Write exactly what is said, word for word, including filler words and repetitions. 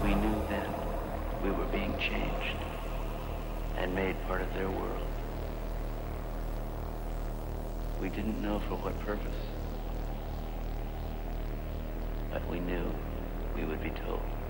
We knew then we were being changed and made part of their world. We didn't know for what purpose, but we knew we would be told.